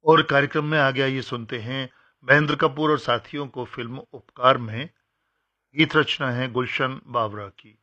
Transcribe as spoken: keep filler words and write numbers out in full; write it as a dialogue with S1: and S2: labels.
S1: और कार्यक्रम में आगे आइए सुनते हैं महेंद्र कपूर और साथियों को फिल्म उपकार में। गीत रचना है गुलशन बावरा की।